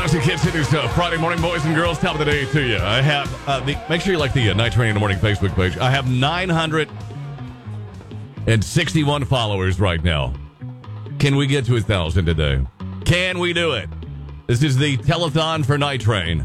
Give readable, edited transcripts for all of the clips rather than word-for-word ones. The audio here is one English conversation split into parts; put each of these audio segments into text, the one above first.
Classic Hits. It is Friday morning, boys and girls. Top of the day to you. I have make sure you like the Night Train in the Morning Facebook page. I have 961 followers right now. Can we get to 1,000 today? Can we do it? This is the telethon for Night Train.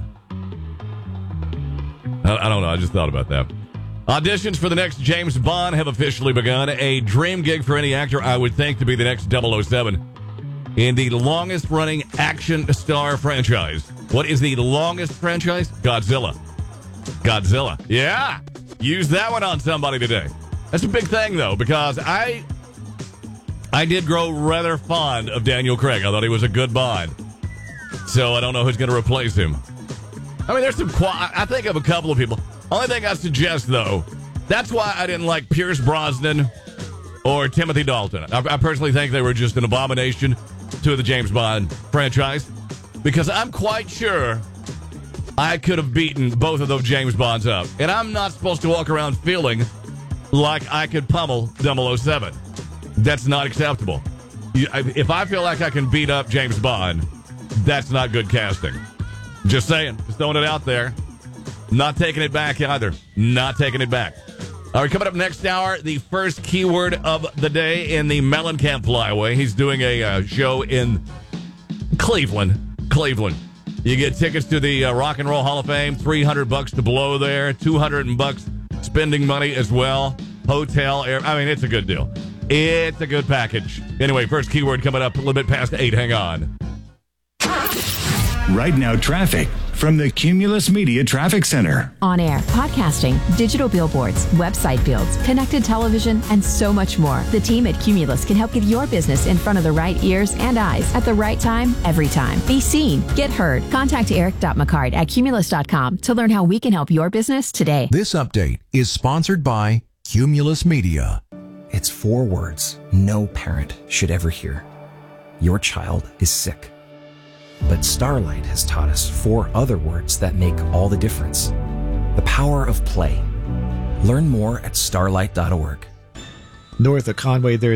I don't know. I just thought about that. Auditions for the next James Bond have officially begun. A dream gig for any actor, I would think, to be the next 007 in the longest-running action star franchise. What is the longest franchise? Godzilla. Godzilla. Yeah. Use that one on somebody today. That's a big thing, though, because I did grow rather fond of Daniel Craig. I thought he was a good Bond. So I don't know who's going to replace him. I mean, there's some... I think of a couple of people. Only thing I suggest, though, that's why I didn't like Pierce Brosnan or Timothy Dalton. I personally think they were just an abomination to the James Bond franchise, because I'm quite sure I could have beaten both of those James Bonds up. And I'm not supposed to walk around feeling like I could pummel 007. That's not acceptable. If I feel like I can beat up James Bond, that's not good casting. Just saying. Just throwing it out there. Not taking it back either. Not taking it back. All right, coming up next hour, the first keyword of the day in the Mellencamp Flyaway. He's doing a show in Cleveland. Cleveland. You get tickets to the Rock and Roll Hall of Fame, $300 to blow there, $200 spending money as well. Hotel, air. I mean, it's a good deal. It's a good package. Anyway, first keyword coming up a little bit past 8. Hang on. Right now, traffic from the Cumulus Media Traffic Center. On air, podcasting, digital billboards, website builds, connected television, and so much more. The team at Cumulus can help get your business in front of the right ears and eyes at the right time, every time. Be seen. Get heard. Contact Eric.McCart at Cumulus.com to learn how we can help your business today. This update is sponsored by Cumulus Media. It's 4 words no parent should ever hear. Your child is sick. But Starlight has taught us 4 other words that make all the difference. The power of play. Learn more at starlight.org. North of Conway, there